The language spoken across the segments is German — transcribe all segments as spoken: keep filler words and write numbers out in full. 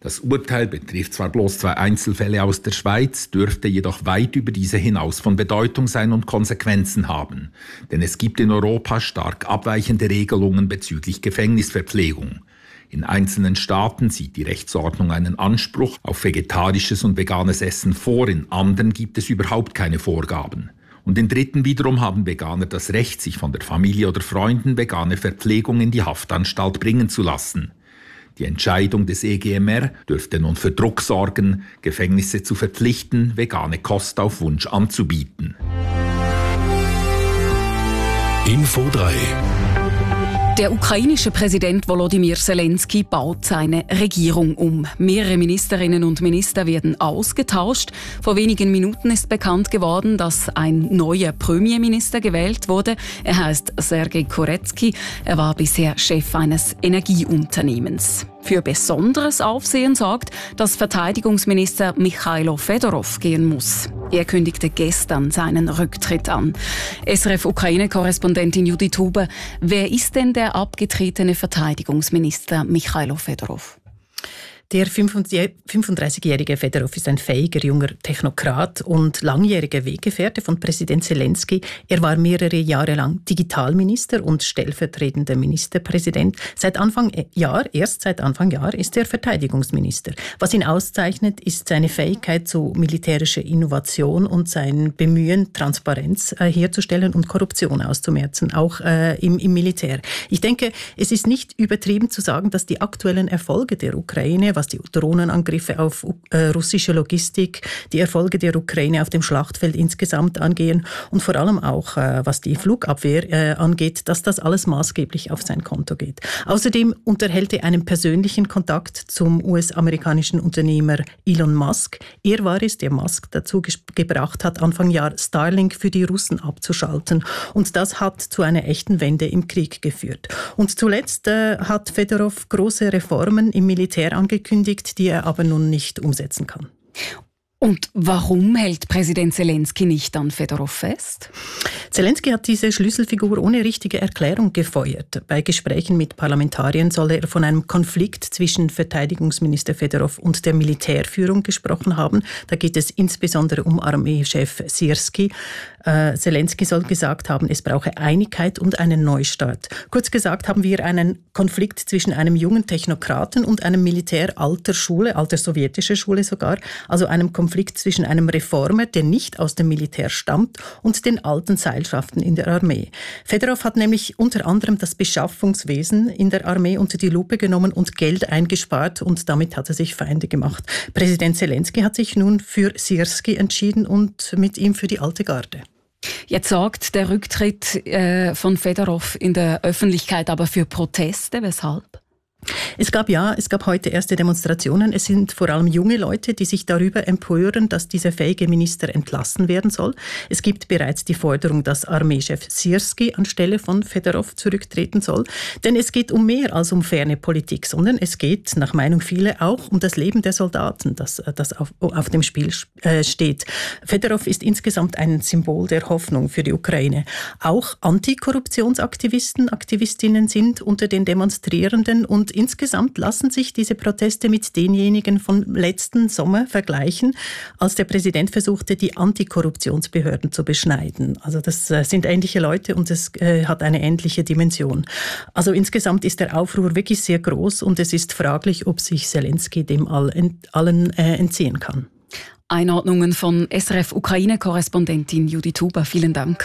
Das Urteil betrifft zwar bloß zwei Einzelfälle aus der Schweiz, dürfte jedoch weit über diese hinaus von Bedeutung sein und Konsequenzen haben. Denn es gibt in Europa stark abweichende Regelungen bezüglich Gefängnisverpflegung. In einzelnen Staaten sieht die Rechtsordnung einen Anspruch auf vegetarisches und veganes Essen vor, in anderen gibt es überhaupt keine Vorgaben. Und in dritten wiederum haben Veganer das Recht, sich von der Familie oder Freunden vegane Verpflegung in die Haftanstalt bringen zu lassen. Die Entscheidung des E G M R dürfte nun für Druck sorgen, Gefängnisse zu verpflichten, vegane Kost auf Wunsch anzubieten. Info drei. Der ukrainische Präsident Volodymyr Zelensky baut seine Regierung um. Mehrere Ministerinnen und Minister werden ausgetauscht. Vor wenigen Minuten ist bekannt geworden, dass ein neuer Premierminister gewählt wurde. Er heißt Sergej Koretsky. Er war bisher Chef eines Energieunternehmens. Für besonderes Aufsehen sorgt, dass Verteidigungsminister Michailo Fedorov gehen muss. Er kündigte gestern seinen Rücktritt an. S R F-Ukraine-Korrespondentin Judith Huber, wer ist denn der abgetretene Verteidigungsminister Michailo Fedorov? Der fünfunddreißigjährige Fedorov ist ein fähiger junger Technokrat und langjähriger Weggefährte von Präsident Zelensky. Er war mehrere Jahre lang Digitalminister und stellvertretender Ministerpräsident. Seit Anfang Jahr, erst seit Anfang Jahr, ist er Verteidigungsminister. Was ihn auszeichnet, ist seine Fähigkeit zu militärischer Innovation und sein Bemühen, Transparenz äh, herzustellen und Korruption auszumerzen, auch äh, im, im Militär. Ich denke, es ist nicht übertrieben zu sagen, dass die aktuellen Erfolge der Ukraine, was die Drohnenangriffe auf äh, russische Logistik, die Erfolge der Ukraine auf dem Schlachtfeld insgesamt angehen und vor allem auch, äh, was die Flugabwehr äh, angeht, dass das alles maßgeblich auf sein Konto geht. Außerdem unterhält er einen persönlichen Kontakt zum U S-amerikanischen Unternehmer Elon Musk. Er war es, der Musk dazu ges- gebracht hat, Anfang Jahr Starlink für die Russen abzuschalten. Und das hat zu einer echten Wende im Krieg geführt. Und zuletzt äh, hat Fedorov große Reformen im Militär angekündigt, die er aber nun nicht umsetzen kann. Und warum hält Präsident Zelensky nicht an Fedorov fest? Zelensky hat diese Schlüsselfigur ohne richtige Erklärung gefeuert. Bei Gesprächen mit Parlamentariern soll er von einem Konflikt zwischen Verteidigungsminister Fedorov und der Militärführung gesprochen haben. Da geht es insbesondere um Armeechef Syrski. Äh, Zelensky soll gesagt haben, es brauche Einigkeit und einen Neustart. Kurz gesagt haben wir einen Konflikt zwischen einem jungen Technokraten und einem Militär alter Schule, alter sowjetischer Schule sogar, also einem Konflikt zwischen einem Reformer, der nicht aus dem Militär stammt, und den alten Seilschaften in der Armee. Fedorov hat nämlich unter anderem das Beschaffungswesen in der Armee unter die Lupe genommen und Geld eingespart, und damit hat er sich Feinde gemacht. Präsident Zelensky hat sich nun für Syrski entschieden und mit ihm für die alte Garde. Jetzt sorgt der Rücktritt äh, von Fedorov in der Öffentlichkeit aber für Proteste. Weshalb? Es gab ja, es gab heute erste Demonstrationen. Es sind vor allem junge Leute, die sich darüber empören, dass dieser fähige Minister entlassen werden soll. Es gibt bereits die Forderung, dass Armeechef Syrski anstelle von Fedorov zurücktreten soll. Denn es geht um mehr als um ferne Politik, sondern es geht, nach Meinung vieler, auch um das Leben der Soldaten, das, das auf, auf dem Spiel äh, steht. Fedorov ist insgesamt ein Symbol der Hoffnung für die Ukraine. Auch Antikorruptionsaktivisten, Aktivistinnen sind unter den Demonstrierenden, und insgesamt lassen sich diese Proteste mit denjenigen vom letzten Sommer vergleichen, als der Präsident versuchte, die Antikorruptionsbehörden zu beschneiden. Also das sind ähnliche Leute und es äh, hat eine ähnliche Dimension. Also insgesamt ist der Aufruhr wirklich sehr groß und es ist fraglich, ob sich Zelensky dem all, ent, allen äh, entziehen kann. Einordnungen von S R F-Ukraine-Korrespondentin Judith Huber. Vielen Dank.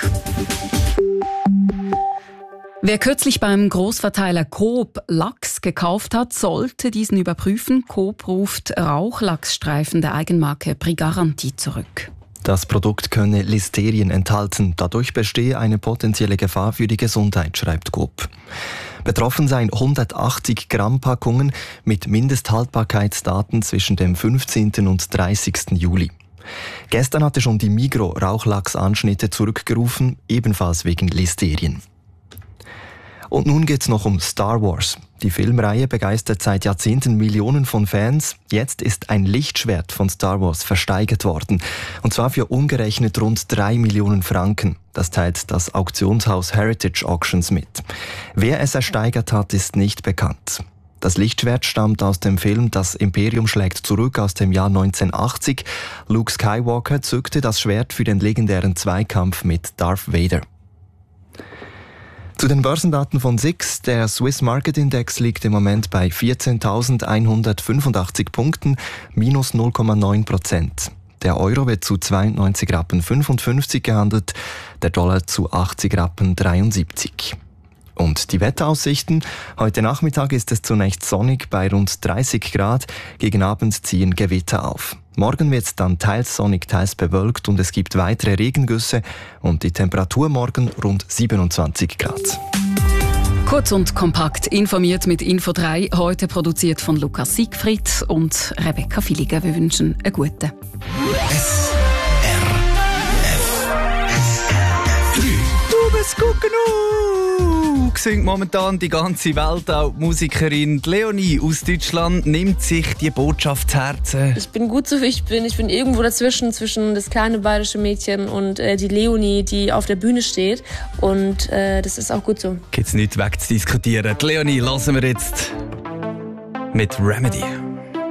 Wer kürzlich beim Großverteiler Coop Lachs gekauft hat, sollte diesen überprüfen. Coop ruft Rauchlachsstreifen der Eigenmarke Pri-Garantie zurück. Das Produkt könne Listerien enthalten. Dadurch bestehe eine potenzielle Gefahr für die Gesundheit, schreibt Coop. Betroffen seien hundertachtzig Gramm Packungen mit Mindesthaltbarkeitsdaten zwischen dem fünfzehnten und dreißigsten Juli. Gestern hatte schon die Migros Rauchlachsanschnitte zurückgerufen, ebenfalls wegen Listerien. Und nun geht's noch um Star Wars. Die Filmreihe begeistert seit Jahrzehnten Millionen von Fans. Jetzt ist ein Lichtschwert von Star Wars versteigert worden. Und zwar für umgerechnet rund drei Millionen Franken. Das teilt das Auktionshaus Heritage Auctions mit. Wer es ersteigert hat, ist nicht bekannt. Das Lichtschwert stammt aus dem Film Das Imperium schlägt zurück aus dem Jahr neunzehnhundertachtzig. Luke Skywalker zückte das Schwert für den legendären Zweikampf mit Darth Vader. Zu den Börsendaten von S I X. Der Swiss Market Index liegt im Moment bei vierzehntausendeinhundertfünfundachtzig Punkten, minus null Komma neun Prozent. Der Euro wird zu zweiundneunzig Rappen fünfundfünfzig gehandelt, der Dollar zu achtzig Rappen dreiundsiebzig. Und die Wetteraussichten? Heute Nachmittag ist es zunächst sonnig bei rund dreißig Grad, gegen Abend ziehen Gewitter auf. Morgen wird es dann teils sonnig, teils bewölkt und es gibt weitere Regengüsse und die Temperatur morgen rund siebenundzwanzig Grad. Kurz und kompakt informiert mit Info drei, heute produziert von Lukas Siegfried und Rebecca Villiger. Wir wünschen einen guten. S R F Du bist gut genug, singt momentan die ganze Welt. Auch die Musikerin Leonie aus Deutschland nimmt sich die Botschaft zu Herzen. Ich bin gut so wie ich bin. Ich bin irgendwo dazwischen, zwischen das kleine bayerische Mädchen und äh, die Leonie, die auf der Bühne steht. Und äh, das ist auch gut so. Gibt's nichts wegzudiskutieren. Die Leonie lassen wir jetzt mit Remedy.